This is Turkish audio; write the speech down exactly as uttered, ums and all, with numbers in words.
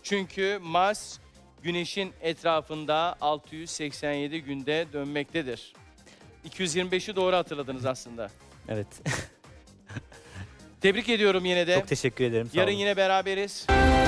Çünkü Mars Güneş'in etrafında altı yüz seksen yedi günde dönmektedir. iki yüz yirmi beşi doğru hatırladınız aslında. Evet. Tebrik ediyorum yine de. Çok teşekkür ederim. Sağ Yarın olun. yine beraberiz.